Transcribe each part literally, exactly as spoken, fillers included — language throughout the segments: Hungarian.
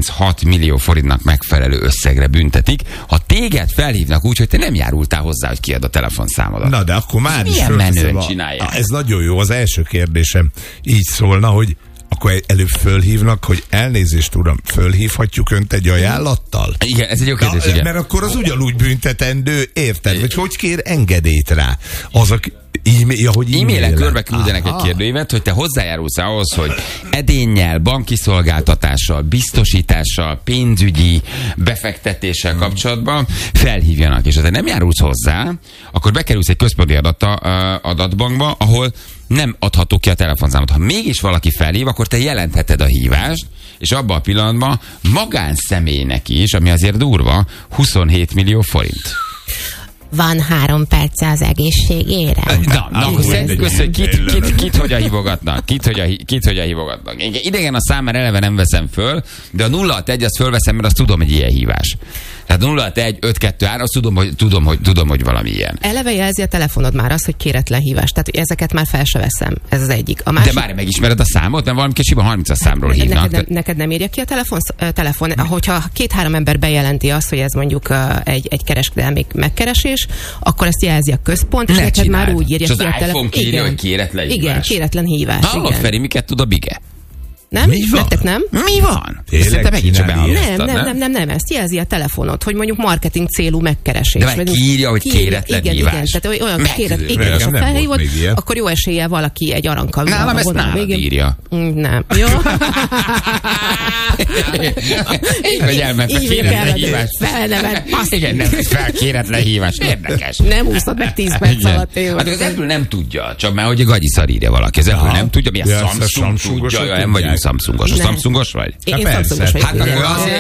harminchat millió forintnak megfelelő összegre büntetik, ha téged felhívnak úgy, hogy te nem járultál hozzá, hogy kiad a telefonszámodat. Na, de akkor már is milyen menőn csinálják. Ez nagyon jó. Az első kérdésem így szólna, hogy akkor előbb fölhívnak, hogy elnézést, uram, fölhívhatjuk önt egy ajánlattal? Igen, ez egy jó kérdés, Na, igen. Mert akkor az ugyanúgy büntetendő, érted? Vagy hogy kér engedélyt rá? Az a e-mail, hogy e-mailek körbe küldenek egy kérdőívet, hogy te hozzájárulsz ahhoz, hogy edénnyel, banki szolgáltatással, biztosítással, pénzügyi befektetéssel kapcsolatban felhívjanak. És ha te nem járulsz hozzá, akkor bekerülsz egy központi adata, adatbankba, ahol nem adható ki a telefonszámot. Ha mégis valaki felhív, akkor te jelentheted a hívást, és abban a pillanatban magánszemélynek is, ami azért durva, huszonhét millió forint. Van három perce az egészségére. Na, na akkor szerinted hogy kit, kit, kit hogyan hívogatnak? Kit hogyan, kit hogyan hívogatnak? Idegen a szám, mert eleve nem veszem föl, de a nulla hat egy azt fölveszem, mert azt tudom, hogy ilyen hívás. Tehát nulla hat egy öt kettő három, azt tudom, hogy, tudom, hogy, tudom, hogy valami ilyen. Eleve jelzi a telefonod már azt, hogy kéretlen hívás. Tehát ezeket már fel se veszem. Ez az egyik. A másik... De már megismered a számot? Mert valami kicsiben harmincas számról hívnak. Neked nem, neked nem írja ki a telefon, telefon. Hogyha két-három ember bejelenti azt, hogy ez mondjuk egy, egy kereskedelmi megkeresés, akkor ezt jelzi a központ, és ne neked csináld. már úgy írja és ki a telefon. És az iPhone hogy kéretlen hívás. Igen, kéretlen hívás. Hallod, Feri, miket tud a Bige? Nem? Mi van? Nektek nem? Mi van? Tényleg megint csak csinálni nem, nem, nem, nem, nem, nem, ezt jelzi a telefonod, hogy mondjuk marketing célú megkeresés. De vagy kiírja, hogy kéretlen igen, hívás. Igen, tehát olyan kéretlen, Nekem igen, és ha nem volt felhívod, még ilyen. akkor jó eséllyel valaki egy arankkal. Nálam ezt nálad írja. Nem. Jó? Így vagy elment a kéretlen hívás. Felnevet. Igen, nem, fel kéretlen hívás. Érdekes. Nem úszod meg tíz perc alatt. Hát az Apple nem tudja, csak már hogy a gagyi szar írja valaki. Az Apple nem tudja, mi a Ja, Samsung tudja, nem vagyunk Samsungos. A Samsungos vagy? Én persze. Samsungos vagyok. Hát akkor azért...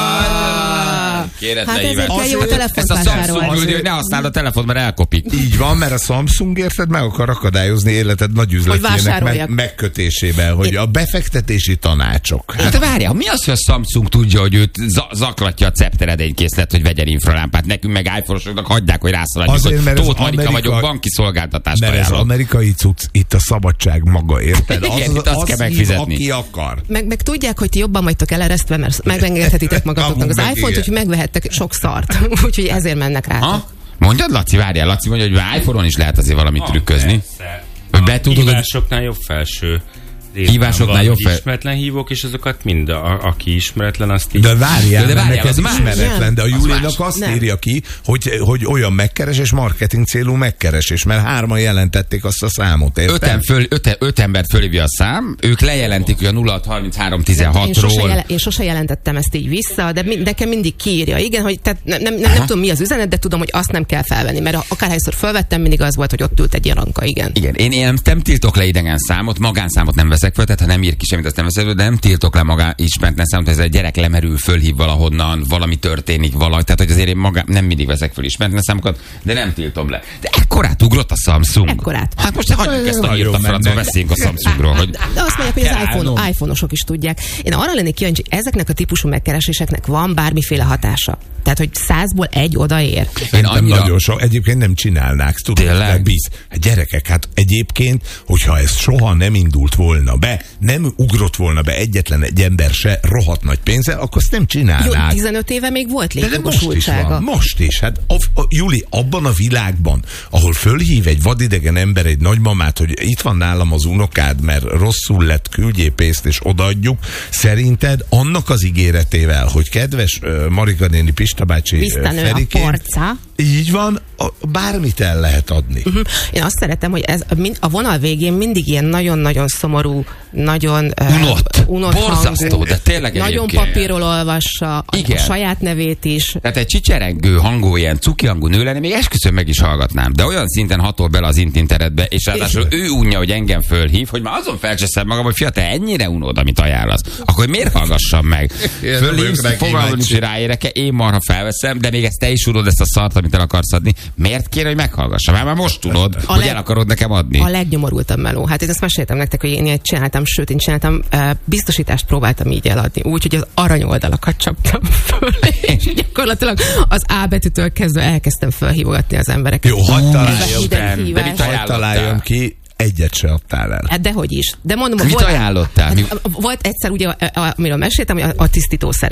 Kéretlen Hát hívás. ezért kell jó telefont Ezt a Samsung vásárolni. küldi, hogy ne használd a telefon, mert elkopik. Így van, mert a Samsung, érted, meg akar akadályozni életed nagy üzletének vásároljak. meg, megkötésében, hogy a befektetési tanácsok. Hát várjál, mi az, hogy a Samsung tudja, hogy őt za- zaklatja a cepteredénykészlet, hogy vegyen infralámpát, nekünk meg iPhone-osoknak hagyják, hogy rászaladjuk, Azért, hogy mert ez Tóth Marika Amerika- vagyok, banki szolgáltatást Mert ez ajánlok. amerikai cucc, itt a szabadság maga, érted? Igen, az, itt azt az kell hív, megfizetni. aki akar. Meg, meg tudják, hogy ti jobban vagytok eleresztve, mert megengedhetitek magatoknak az Amúgy meg iPhone-t, igen. úgyhogy megvehettek sok szart. Úgyhogy ezért mennek rá. Ha? Mondjad, Laci, várjál, Laci mondja, hogy már iPhone-on is lehet azért valamit trükközni. Persze. Hogy A be tudod, hogy- hívásoknál jobb felső részben Hívásoknál van, jobb hogy fel- ismeretlen hívók, és azokat mind, a, aki ismeretlen, azt így... De várjál, De de várjál, neked az más. ismeretlen, de a Az Julinak más. azt Nem. írja ki, hogy, hogy olyan megkeresés, marketing célú megkeresés, mert hárman jelentették azt a számot, érted? Öten föl, öte, öt embert fölhívja a szám, ők lejelentik, hogy a nulla hat harminchárom Én sose, tizenhatról. jele, én sose jelentettem ezt így vissza, de mi, nekem mindig kiírja. Igen, hogy tehát nem, nem, nem, nem tudom mi az üzenet, de tudom, hogy azt nem kell felvenni, mert akárhányszor felvettem, mindig az volt, hogy ott ült egy jaranka, igen. Igen, én, én nem tiltok le idegen számot, magánszámot nem veszek föl, tehát ha nem ír ki semmit, azt nem veszek föl, de nem tiltok le magán ismeretlen számot, ez egy gyerek lemerül, fölhív valahonnan, valami történik, valami, tehát hogy azért én magán, nem mindig veszek föl ismeretlen számokat, de nem tiltom le. De ekkorát ugrott a Samsung. Ekkorát. Hát most hagyjuk ezt a Nagyon hírt a francba, mennek. beszéljünk a Samsungról, hogy De azt mondják, hogy az kell iPhone, állnom. iPhone-osok is tudják. Én arra lennék kíváncsi, hogy ezeknek a típusú megkereséseknek van bármiféle hatása. Tehát, hogy százból egy odaér. én Nem annyira... nagyon sok, egyébként nem csinálnák, tudod, Tényleg? de bíz. Hát gyerekek, hát egyébként, hogyha ez soha nem indult volna be, nem ugrott volna be egyetlen egy ember se rohadt nagy pénzzel, akkor ezt nem Jó, csinálnák. tizenöt éve még volt De, de most is létjogosultsága. van, most is. Hát a, a, Juli, abban a világban, ahol fölhív egy vadidegen ember egy nagymamát, hogy itt van nálam az unokád, mert rosszul lett, küldjél pénzt és odaadjuk, szerinted annak az ígéretével, hogy kedves uh, Marika néni, Pista bácsi, Biztanő a Ferikém, porca. így van, a, bármit el lehet adni. Uh-huh. Én azt szeretem, hogy ez a, min- a vonal végén mindig ilyen nagyon-nagyon szomorú, nagyon uh, Unott. unott Borzasztó, hangú, de tényleg nagyon egyébként. papírról olvassa a, Igen. a saját nevét is. Tehát egy csicserengő hangú, ilyen cuki hangú nő lenne, még esküszöm meg is hallgatnám, de olyan szinten hatol bele az intinteretbe, és ráadásul ő unja, hogy engem fölhív, hogy már azon felcseszem magam, hogy fia, te ennyire unod, amit ajánlasz. Akkor miért hallgassam meg? Fölhívsz, fogalmam is, hogy ráérek-e, én marha felveszem, de még ezt te is unod, ezt a szart, amit el akarsz adni. Miért kéne, hogy meghallgassam? Már, már most tudod, A hogy leg- el akarod nekem adni. A legnyomorultabb meló. Hát én ezt meséltem nektek, hogy én ilyet csináltam, sőt, én csináltam, uh, biztosítást próbáltam így eladni, úgy, hogy az aranyoldalakat csaptam föl, és gyakorlatilag az A betűtől kezdve elkezdtem felhívogatni az embereket. Jó, hagyd Ez a találjam, hideg de hívás. mit hagyd találjam ki, egyet se adtál el. Hát dehogy is. De mondom, Mit volt, ajánlottál? Mi- hát, volt egyszer, ugye, a- a- amiről meséltem, hogy a, a tisztítószer.